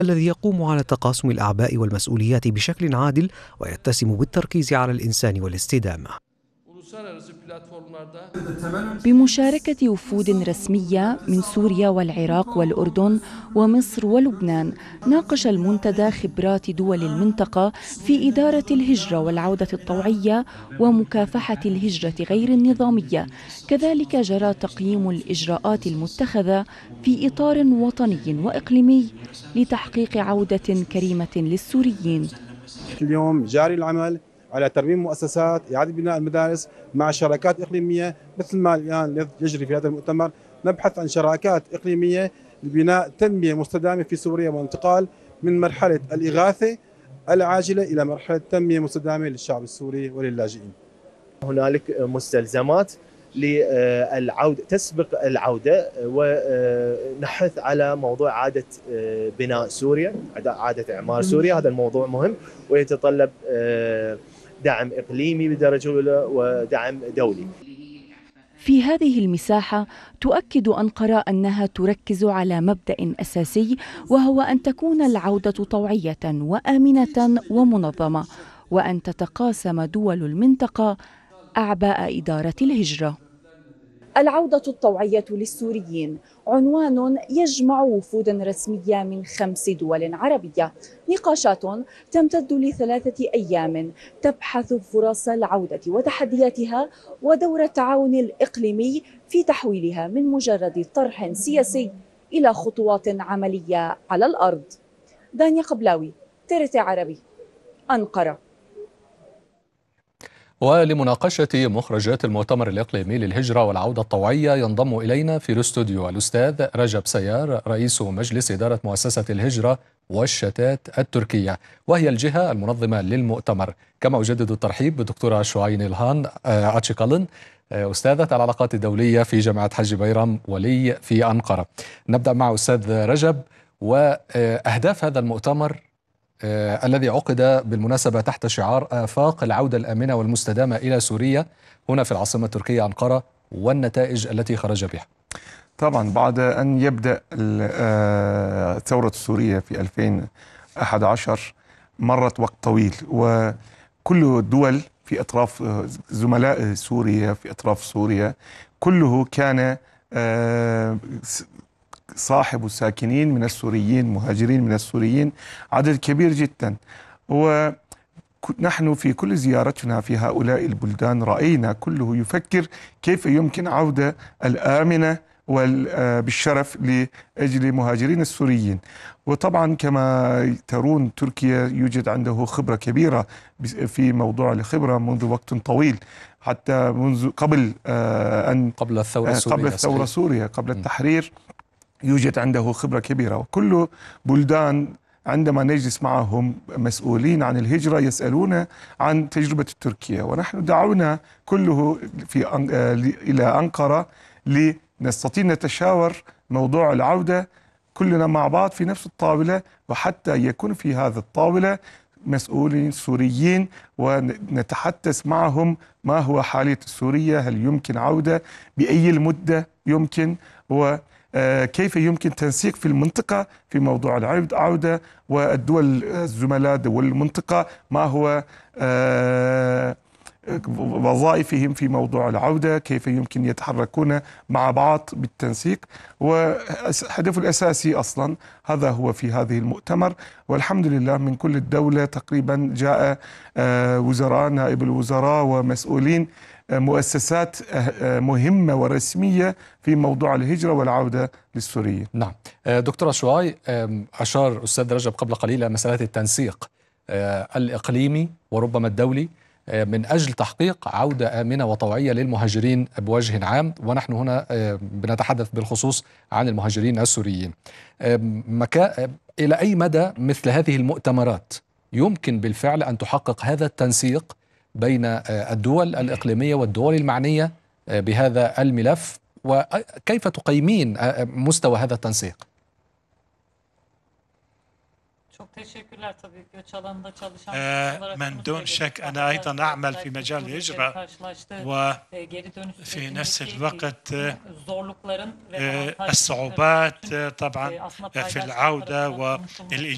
الذي يقوم على تقاسم الأعباء والمسؤوليات بشكل عادل ويتسم بالتركيز على الإنسان والاستدامة. بمشاركة وفود رسمية من سوريا والعراق والأردن ومصر ولبنان، ناقش المنتدى خبرات دول المنطقة في إدارة الهجرة والعودة الطوعية ومكافحة الهجرة غير النظامية. كذلك جرى تقييم الإجراءات المتخذة في إطار وطني وإقليمي لتحقيق عودة كريمة للسوريين. اليوم جاري العمل على ترميم مؤسسات، إعادة بناء المدارس مع شراكات إقليمية، مثل ما الآن يجري في هذا المؤتمر. نبحث عن شراكات إقليمية لبناء تنمية مستدامة في سوريا، والانتقال من مرحلة الإغاثة العاجلة إلى مرحلة تنمية مستدامة للشعب السوري وللاجئين. هنالك مستلزمات للعودة تسبق العودة، ونحث على موضوع إعادة بناء سوريا، إعادة إعمار سوريا. هذا الموضوع مهم ويتطلب دعم إقليمي بدرجة أولى ودعم دولي. في هذه المساحة تؤكد أنقرة أنها تركز على مبدأ أساسي، وهو أن تكون العودة طوعية وآمنة ومنظمة، وأن تتقاسم دول المنطقة أعباء إدارة الهجرة. العودة الطوعية للسوريين عنوان يجمع وفود رسمية من 5 دول عربية. نقاشات تمتد ل3 أيام تبحث فرص العودة وتحدياتها ودور التعاون الإقليمي في تحويلها من مجرد طرح سياسي إلى خطوات عملية على الأرض. دانيا قبلاوي، TRT عربي، أنقرة. ولمناقشة مخرجات المؤتمر الإقليمي للهجرة والعودة الطوعية ينضم إلينا في الاستوديو الأستاذ رجب سيار، رئيس مجلس إدارة مؤسسة الهجرة والشتات التركية، وهي الجهة المنظمة للمؤتمر. كما أجدد الترحيب بالدكتورة شواين إلهان أتشيكالن، أستاذة العلاقات الدولية في جامعة حجي بيرم ولي في أنقرة. نبدأ مع أستاذ رجب، وأهداف هذا المؤتمر الذي عقد بالمناسبة تحت شعار آفاق العودة الآمنة والمستدامة إلى سوريا هنا في العاصمة التركية أنقرة، والنتائج التي خرج بها. طبعا بعد أن يبدأ الثورة السورية في 2011 مرت وقت طويل، وكل الدول في أطراف زملاء سوريا في أطراف سوريا كله كان صاحب الساكنين من السوريين، مهاجرين من السوريين، عدد كبير جدا. ونحن في كل زيارتنا في هؤلاء البلدان رأينا كله يفكر كيف يمكن عودة الآمنة بالشرف لأجل مهاجرين السوريين. وطبعا كما ترون تركيا يوجد عنده خبرة كبيرة في موضوع الخبرة منذ وقت طويل، حتى منذ قبل الثورة السورية، قبل التحرير يوجد عنده خبرة كبيرة. وكل بلدان عندما نجلس معهم مسؤولين عن الهجرة يسألون عن تجربة تركيا، ونحن دعونا كله إلى أنقرة لنستطيع نتشاور موضوع العودة كلنا مع بعض في نفس الطاولة، وحتى يكون في هذه الطاولة مسؤولين سوريين ونتحدث معهم ما هو حالة سوريا، هل يمكن عودة، بأي المدة يمكن، وكيف يمكن تنسيق في المنطقة في موضوع العودة، والدول الزملاء دول المنطقة ما هو وظائفهم في موضوع العودة، كيف يمكن يتحركون مع بعض بالتنسيق. وهدف الأساسي أصلا هذا هو في هذه المؤتمر. والحمد لله من كل الدولة تقريبا جاء وزراء، نائب الوزراء ومسؤولين مؤسسات مهمة ورسمية في موضوع الهجرة والعودة للسوريين. نعم دكتورة شواي، أشار أستاذ رجب قبل قليل إلى مسألة التنسيق الإقليمي وربما الدولي من أجل تحقيق عودة آمنة وطوعية للمهاجرين بوجه عام، ونحن هنا بنتحدث بالخصوص عن المهاجرين السوريين. إلى أي مدى مثل هذه المؤتمرات يمكن بالفعل أن تحقق هذا التنسيق بين الدول الإقليمية والدول المعنية بهذا الملف، وكيف تقيمين مستوى هذا التنسيق؟ من دون شك أنا أيضا أعمل في مجال الهجرة، وفي نفس الوقت الصعوبات طبعا في العودة والإيجاد